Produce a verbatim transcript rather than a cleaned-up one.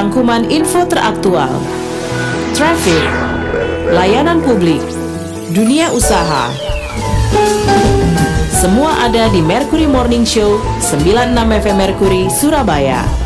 rangkuman info teraktual, traffic, layanan publik, dunia usaha. Semua ada di Mercury Morning Show sembilan puluh enam F M Mercury, Surabaya.